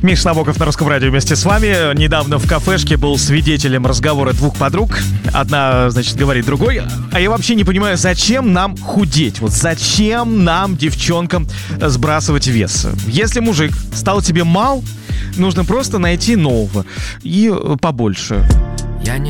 Миша Набоков на Русском радио вместе с вами. Недавно в кафешке был свидетелем разговора двух подруг. Одна, значит, говорит другой: а я вообще не понимаю, зачем нам худеть? Вот зачем нам, девчонкам, сбрасывать вес? Если мужик стал тебе мал, нужно просто найти нового и побольше.